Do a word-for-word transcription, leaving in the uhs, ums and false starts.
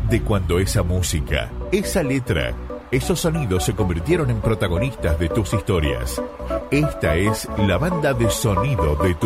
de cuando esa música, esa letra, esos sonidos se convirtieron en protagonistas de tus historias. Esta es la banda de sonido de tu